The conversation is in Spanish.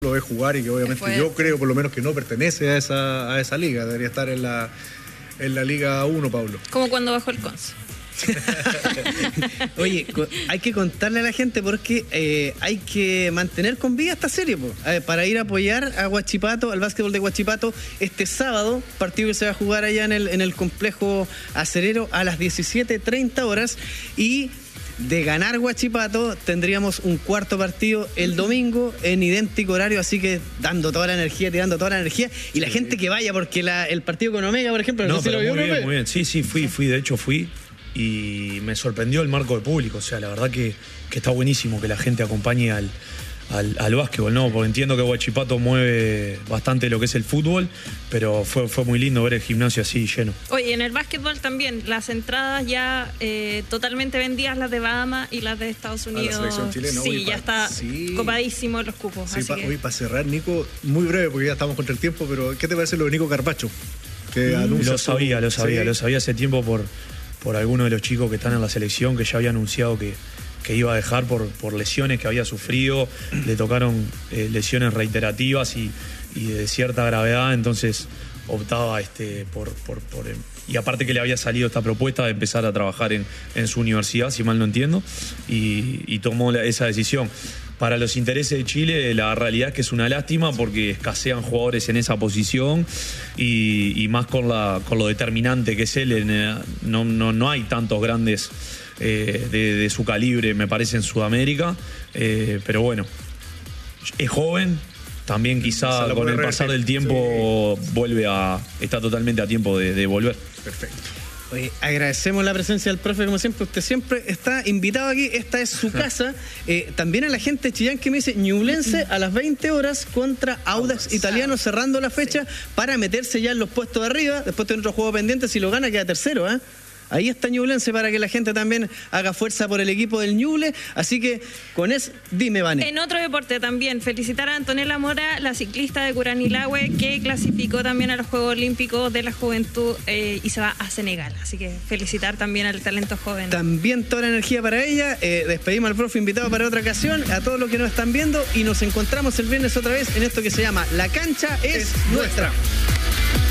lo ve jugar y que obviamente yo creo por lo menos que no pertenece a esa liga, debería estar en la Liga 1, Pablo. Como cuando bajó el Conce. Oye, hay que contarle a la gente porque hay que mantener con vida esta serie para ir a apoyar a Huachipato, al básquetbol de Huachipato este sábado, partido que se va a jugar allá en el complejo acerero a las 17:30 horas. Y de ganar Huachipato tendríamos un cuarto partido el domingo en idéntico horario, así que dando toda la energía, tirando toda la energía, y la gente que vaya, porque el partido con Omega, por ejemplo, no, pero muy bien, sí, fui, y me sorprendió el marco de público, o sea, la verdad que está buenísimo que la gente acompañe al básquetbol, ¿no? Porque entiendo que Huachipato mueve bastante lo que es el fútbol, pero fue muy lindo ver el gimnasio así lleno. Oye, en el básquetbol también, las entradas ya totalmente vendidas, las de Bahamas y las de Estados Unidos. A la selección chilena. Sí, ya está copadísimo los cupos. Sí, así que... Hoy para cerrar, Nico, muy breve porque ya estamos contra el tiempo, pero ¿qué te parece lo de Nico Carpacho? Que lo sabía hace tiempo por alguno de los chicos que están en la selección, que ya había anunciado que iba a dejar por lesiones que había sufrido. Le tocaron lesiones reiterativas y de cierta gravedad, entonces optaba y aparte que le había salido esta propuesta de empezar a trabajar en su universidad, si mal no entiendo, y tomó esa decisión. Para los intereses de Chile, la realidad es que es una lástima porque escasean jugadores en esa posición y más con lo determinante que es él. No hay tantos grandes de su calibre, me parece, en Sudamérica. Pero bueno, es joven. También quizá con el pasar del tiempo está totalmente a tiempo de volver. Perfecto. Oye, agradecemos la presencia del profe, como siempre. Usted siempre está invitado aquí. Esta es su casa. También a la gente de Chillán que me dice Ñublense a las 20 horas contra Audax Italiano, cerrando la fecha para meterse ya en los puestos de arriba. Después tiene otro juego pendiente. Si lo gana, queda tercero, ¿eh? Ahí está Ñublense para que la gente también haga fuerza por el equipo del Ñuble. Así que con eso, dime, Vane. En otro deporte también, felicitar a Antonella Mora, la ciclista de Curanilahue, que clasificó también a los Juegos Olímpicos de la Juventud y se va a Senegal. Así que felicitar también al talento joven. También toda la energía para ella. Despedimos al profe invitado para otra ocasión, a todos los que nos están viendo, y nos encontramos el viernes otra vez en esto que se llama La Cancha es Nuestra.